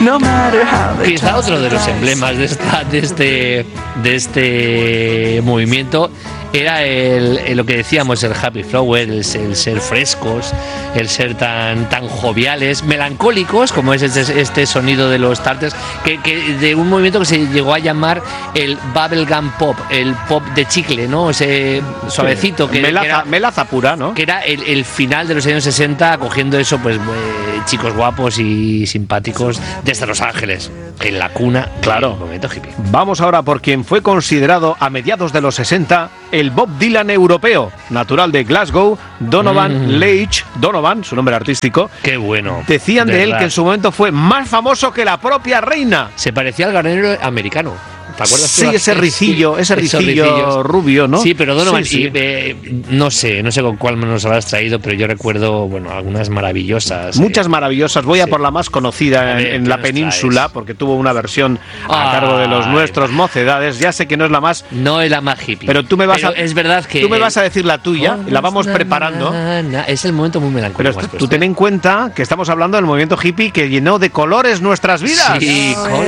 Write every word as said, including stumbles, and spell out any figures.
no matter how they Quizá toss otro de the los dice. emblemas de, esta, de, este, de este movimiento era el, el- lo que decíamos, el happy flower, el, el ser frescos, el ser tan, tan joviales, melancólicos, como es este, este sonido de los Tartars, que, que de un movimiento que se llegó a llamar el bubblegum pop, el pop de chicle, ¿no? Ese suavecito que, melaza, que era, melaza pura, ¿no? que era el, el final de los años sesenta, cogiendo eso, pues eh, chicos guapos y simpáticos desde Los Ángeles, en la cuna Claro. del movimiento hippie. Vamos ahora por quien fue considerado a mediados de los sesenta el Bob Dylan europeo, natural de Glasgow, Donovan Mm. Leitch, Donovan, su nombre artístico. Qué bueno. Decían de él verdad. que en su momento fue más famoso que la propia reina. Se parecía al granero americano. ¿Te acuerdas tú? Sí, ese ricillo, ese esos ricillo ricillos. rubio, ¿no? Sí, pero Donovan, Sí, sí. y, eh, no sé, no sé con cuál nos habrás traído, pero yo recuerdo, bueno, algunas maravillosas. Muchas eh, maravillosas. Voy a sí. por la más conocida A en, ver, en ¿qué la nos península, traes? porque tuvo una versión a cargo de los Ay, nuestros mocedades. Ya sé que no es la más, No es la más hippie. pero tú me vas Pero a es verdad que tú me vas a decir la tuya y la vamos Na, preparando. na, na. Es el momento muy melancólico. Pero que has tú puesto. ten en cuenta que estamos hablando del movimiento hippie que llenó de colores nuestras vidas. Sí,